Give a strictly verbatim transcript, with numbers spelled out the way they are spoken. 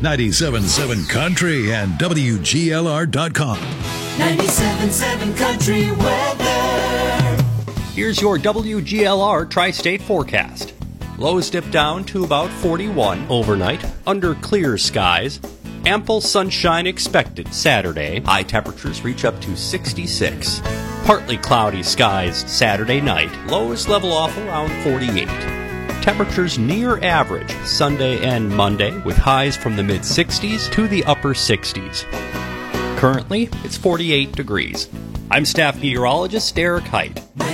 ninety-seven point seven Country and W G L R dot com. ninety-seven point seven Country weather. Here's your W G L R Tri-State forecast. Lows dip down to about forty-one overnight under clear skies. Ample sunshine expected Saturday. High temperatures reach up to sixty-six. Partly cloudy skies Saturday night. Lows level off around forty-eight. Temperatures near average Sunday and Monday with highs from the mid-sixties to the upper sixties. Currently, it's forty-eight degrees. I'm staff meteorologist Derek Height.